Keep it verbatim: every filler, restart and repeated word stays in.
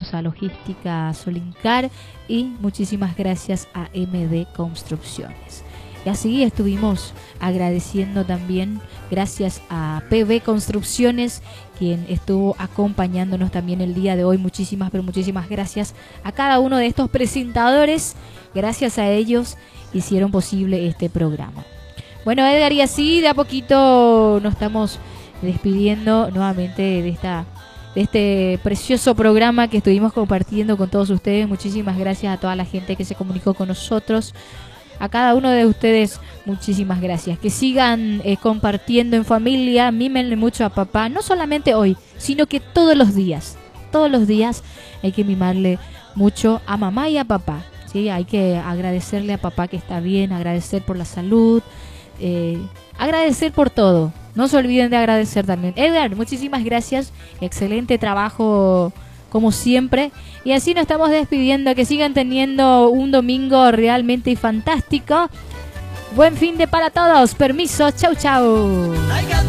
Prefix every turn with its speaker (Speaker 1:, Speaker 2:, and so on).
Speaker 1: agradecemos a Logística Solincar y muchísimas gracias a M D Construcciones. Y así estuvimos agradeciendo también, gracias a P B Construcciones, quien estuvo acompañándonos también el día de hoy. Muchísimas, pero muchísimas gracias a cada uno de estos presentadores. Gracias a ellos hicieron posible este programa. Bueno, Edgar, y así de a poquito nos estamos despidiendo nuevamente de esta de este precioso programa que estuvimos compartiendo con todos ustedes. Muchísimas gracias a toda la gente que se comunicó con nosotros. A cada uno de ustedes, muchísimas gracias. Que sigan eh, compartiendo en familia, mímenle mucho a papá, no solamente hoy, sino que todos los días. Todos los días hay que mimarle mucho a mamá y a papá, ¿sí? Hay que agradecerle a papá que está bien, agradecer por la salud, eh, agradecer por todo. No se olviden de agradecer también. Edgar, muchísimas gracias. Excelente trabajo como siempre. Y así nos estamos despidiendo. Que sigan teniendo un domingo realmente fantástico. Buen fin de para todos. Permiso. Chau, chau.